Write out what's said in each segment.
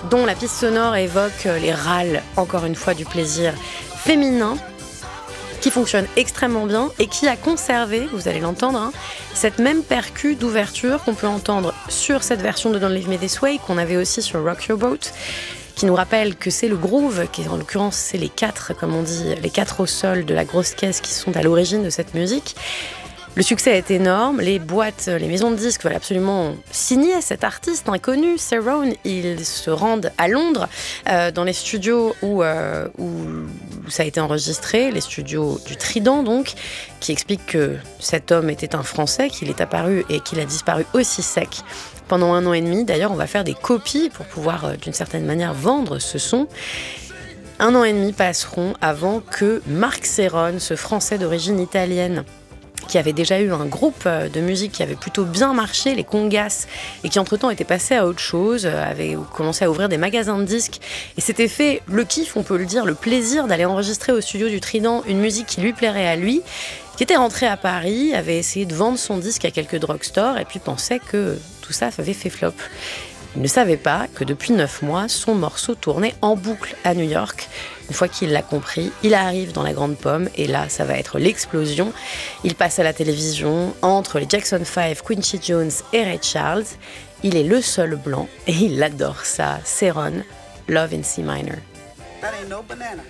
dont la piste sonore évoque les râles, encore une fois, du plaisir féminin, qui fonctionne extrêmement bien et qui a conservé, vous allez l'entendre, hein, cette même percu d'ouverture qu'on peut entendre sur cette version de Don't Leave Me This Way, qu'on avait aussi sur Rock Your Boat, qui nous rappelle que c'est le groove, qui en l'occurrence c'est les quatre, comme on dit, les quatre au sol de la grosse caisse qui sont à l'origine de cette musique. Le succès est énorme, les boîtes, les maisons de disques veulent absolument signer cet artiste inconnu, Cerrone. Ils se rendent à Londres, dans les studios où ça a été enregistré, les studios du Trident donc, qui expliquent que cet homme était un Français, qu'il est apparu et qu'il a disparu aussi sec pendant 1 an et demi. D'ailleurs, on va faire des copies pour pouvoir, d'une certaine manière, vendre ce son. 1 an et demi passeront avant que Marc Cerrone, ce Français d'origine italienne, qui avait déjà eu un groupe de musique qui avait plutôt bien marché, les Congas, et qui entre-temps était passé à autre chose, avait commencé à ouvrir des magasins de disques, et s'était fait le kiff, on peut le dire, le plaisir d'aller enregistrer au studio du Trident une musique qui lui plairait à lui, qui était rentré à Paris, avait essayé de vendre son disque à quelques drugstores, et puis pensait que tout ça avait fait flop. Il ne savait pas que depuis 9 mois, son morceau tournait en boucle à New York. Une fois qu'il l'a compris, il arrive dans la Grande Pomme et là, ça va être l'explosion. Il passe à la télévision entre les Jackson 5, Quincy Jones et Ray Charles. Il est le seul blanc et il adore ça. Cerrone, Love in C minor. That ain't no banana.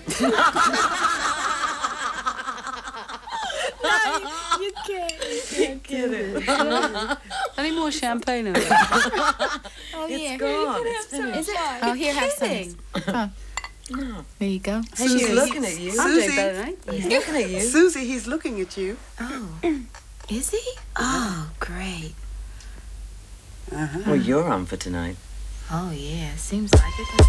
You can't get it. I need more champagne in it. Oh, It's yeah. gone. It's finished. Is it? Oh, here, have some. Oh. No. There you go. He's looking at you. I'm doing Susie. better than I He's looking at you. Susie, he's looking at you. Oh. Is he? Oh, great. Uh-huh. Well, you're on for tonight. Oh, yeah. Seems like it.